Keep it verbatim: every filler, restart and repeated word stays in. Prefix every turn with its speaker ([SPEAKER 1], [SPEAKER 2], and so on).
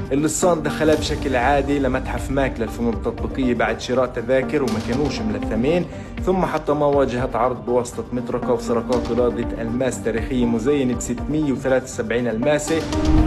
[SPEAKER 1] اللصان دخلها بشكل عادي لمتحف ماك للفنون التطبيقية بعد شراء تذاكر وما كانوش ملثمين، ثم حطموا واجهة عرض بواسطة مطرقة وسرقوا قلادة ألماس تاريخية مزينة ب ستمية وثلاثة وسبعين ألماسة.